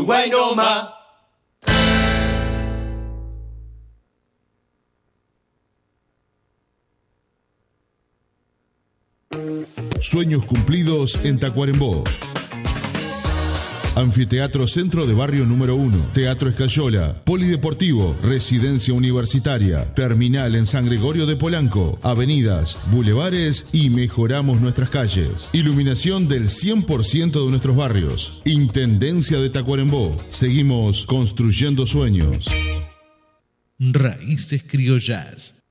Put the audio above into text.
Uruguay no más. Sueños cumplidos en Tacuarembó. Anfiteatro Centro de Barrio número 1, Teatro Escayola, Polideportivo, Residencia Universitaria, Terminal en San Gregorio de Polanco, avenidas, bulevares y mejoramos nuestras calles. Iluminación del 100% de nuestros barrios. Intendencia de Tacuarembó. Seguimos construyendo sueños. Raíces criollas.